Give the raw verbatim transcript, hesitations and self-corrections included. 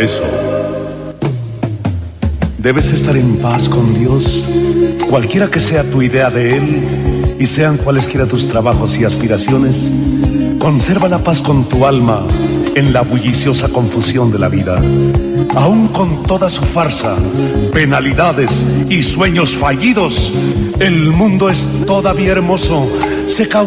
eso. Debes estar en paz con Dios, cualquiera que sea tu idea de Él y sean cualesquiera tus trabajos y aspiraciones. Conserva la paz con tu alma en la bulliciosa confusión de la vida. Aún con toda su farsa, penalidades y sueños fallidos, el mundo es todavía hermoso. Se